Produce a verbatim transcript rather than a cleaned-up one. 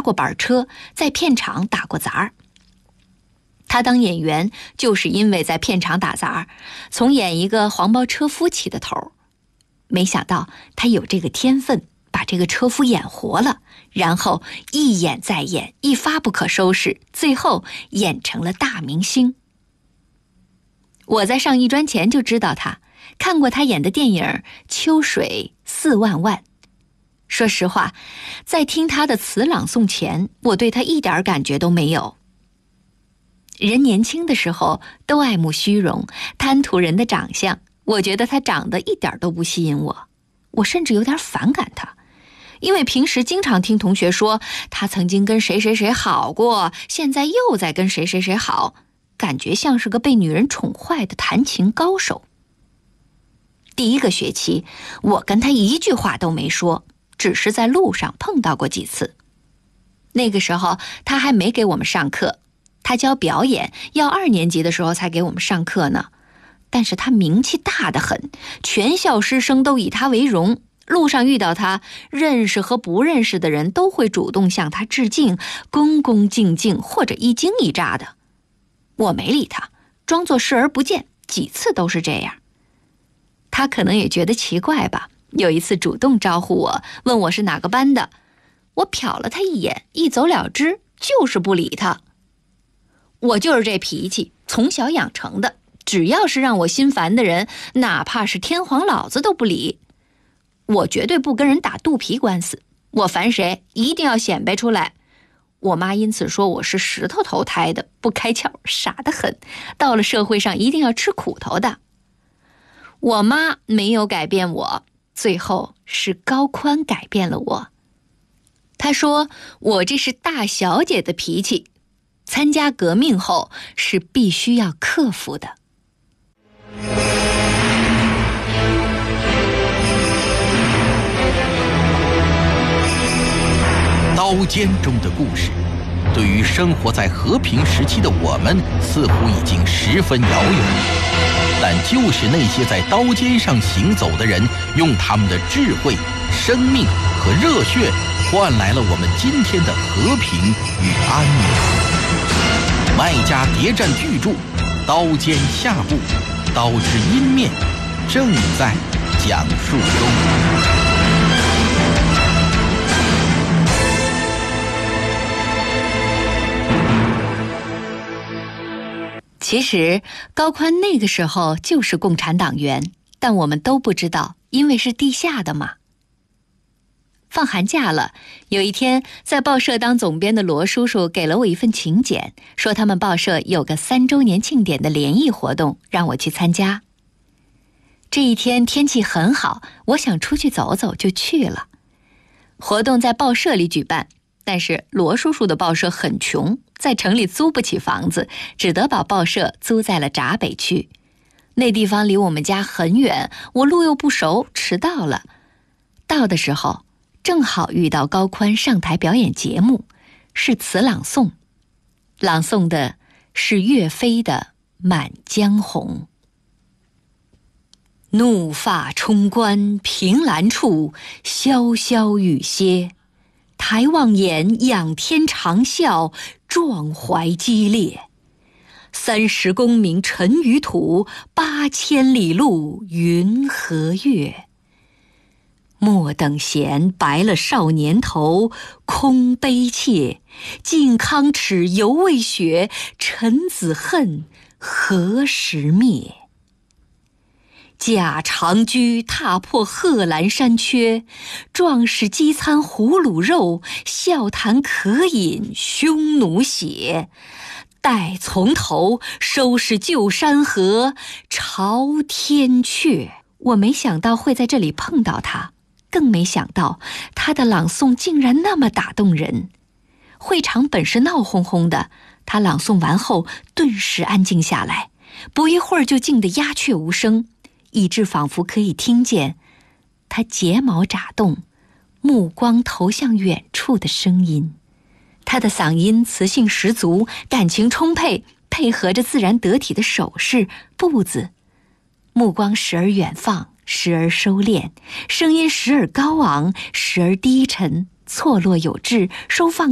过板车，在片场打过杂儿。他当演员就是因为在片场打杂，从演一个黄包车夫起的头。没想到他有这个天分，把这个车夫演活了，然后一演再演，一发不可收拾，最后演成了大明星。我在上艺专前就知道他，看过他演的电影《秋水四万万》。说实话，在听他的词朗诵前，我对他一点感觉都没有。人年轻的时候都爱慕虚荣，贪图人的长相，我觉得他长得一点都不吸引我，我甚至有点反感他。因为平时经常听同学说他曾经跟谁谁谁好过，现在又在跟谁谁谁好，感觉像是个被女人宠坏的弹琴高手。第一个学期，我跟他一句话都没说，只是在路上碰到过几次。那个时候他还没给我们上课，他教表演，要二年级的时候才给我们上课呢。但是他名气大得很，全校师生都以他为荣，路上遇到他，认识和不认识的人都会主动向他致敬，恭恭敬敬或者一惊一乍的。我没理他，装作视而不见，几次都是这样。他可能也觉得奇怪吧，有一次主动招呼我，问我是哪个班的，我瞟了他一眼，一走了之，就是不理他。我就是这脾气，从小养成的，只要是让我心烦的人，哪怕是天皇老子都不理。我绝对不跟人打肚皮官司，我烦谁一定要显摆出来。我妈因此说我是石头投胎的，不开窍，傻得很，到了社会上一定要吃苦头的。我妈没有改变我，最后是高宽改变了我。她说我这是大小姐的脾气，参加革命后是必须要克服的。 刀尖中的故事，对于生活在和平时期的我们似乎已经十分遥远，但就是那些在刀尖上行走的人，用他们的智慧、生命和热血换来了我们今天的和平与安宁。麦家谍战巨著《刀尖下部》，刀之阴面正在讲述中。 其实高宽那个时候就是共产党员，但我们都不知道，因为是地下的嘛。放寒假了，有一天在报社当总编的罗叔叔给了我一份请柬，说他们报社有个三周年庆典的联谊活动，让我去参加。这一天天气很好，我想出去走走就去了。活动在报社里举办，但是罗叔叔的报社很穷，在城里租不起房子，只得把报社租在了闸北区。那地方离我们家很远，我路又不熟，迟到了。到的时候正好遇到高宽上台表演节目，是词朗诵，朗诵的是岳飞的《满江红》。怒发冲冠凭栏处，潇潇雨歇。抬望眼，仰天长啸，壮怀激烈。三十功名尘与土，八千里路云和月。莫等闲，白了少年头，空悲切。靖康耻，犹未雪，臣子恨，何时灭？驾长车踏破贺兰山缺，壮士饥餐胡虏肉，笑谈渴饮匈奴血。待从头，收拾旧山河，朝天阙。我没想到会在这里碰到他，更没想到他的朗诵竟然那么打动人。会场本是闹哄哄的，他朗诵完后顿时安静下来，不一会儿就静得鸦雀无声，以致仿佛可以听见他睫毛眨动，目光投向远处的声音。他的嗓音磁性十足，感情充沛，配合着自然得体的手势步子，目光时而远放，时而收敛，声音时而高昂，时而低沉，错落有致，收放